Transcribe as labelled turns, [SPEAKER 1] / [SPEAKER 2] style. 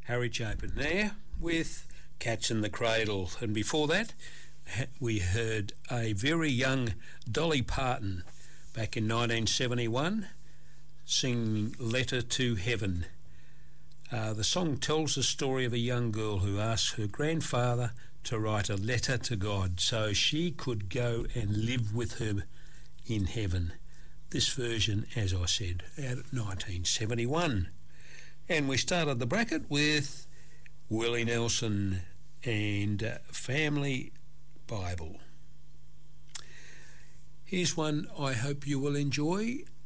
[SPEAKER 1] Harry Chapin there with Cats in the Cradle. And before that, we heard a very young Dolly Parton back in 1971 sing Letter to Heaven. The song tells the story of a young girl who asked her grandfather to write a letter to God so she could go and live with her in heaven. This version, as I said, out of 1971. And we started the bracket with Willie Nelson and Family Bible. Here's one I hope you will enjoy.